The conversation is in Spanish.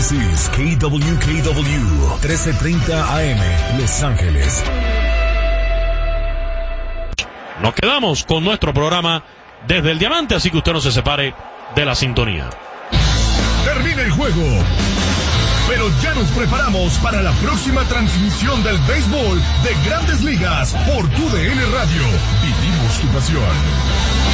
This is KWKW 1330 AM, Los Ángeles. Nos quedamos con nuestro programa desde el Diamante, así que usted no se separe de la sintonía. Termina el juego, pero ya nos preparamos para la próxima transmisión del béisbol de Grandes Ligas por TUDN Radio. Vivimos tu pasión.